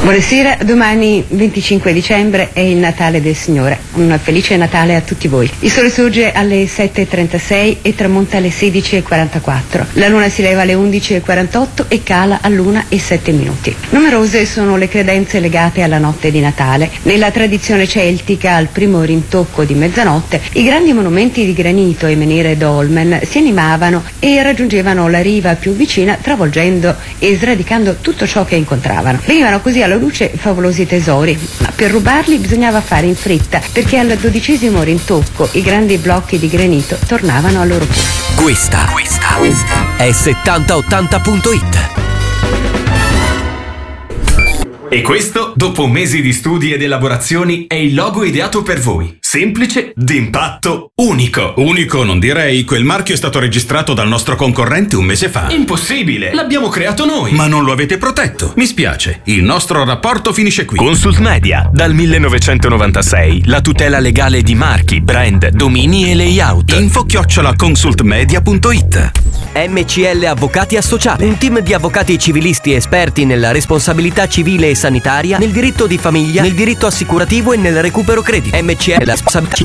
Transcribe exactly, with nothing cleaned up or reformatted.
Buonasera, domani venticinque dicembre è il Natale del Signore. Un felice Natale a tutti voi. Il sole sorge alle sette e trentasei e tramonta alle sedici e quarantaquattro. La luna si leva alle undici e quarantotto e cala all'una e sette minuti. Numerose sono le credenze legate alla notte di Natale. Nella tradizione celtica, al primo rintocco di mezzanotte, i grandi monumenti di granito e meniere dolmen si animavano e raggiungevano la riva più vicina, travolgendo e sradicando tutto ciò che incontravano. Venivano così alla luce favolosi tesori, ma per rubarli bisognava fare in fretta, perché al dodicesimo rintocco i grandi blocchi di granito tornavano al loro posto. Questa, questa è settanta ottanta punto it. E questo, dopo mesi di studi ed elaborazioni, è il logo ideato per voi. Semplice, d'impatto, unico. Unico non direi, quel marchio è stato registrato dal nostro concorrente un mese fa. Impossibile, l'abbiamo creato noi. Ma non lo avete protetto. Mi spiace, il nostro rapporto finisce qui. Consult Media, dal millenovecentonovantasei, la tutela legale di marchi, brand, domini e layout. Info chiocciola consultmedia punto it. M C L Avvocati Associati, un team di avvocati civilisti esperti nella responsabilità civile e sanitaria, nel diritto di famiglia, nel diritto assicurativo e nel recupero credito. M C L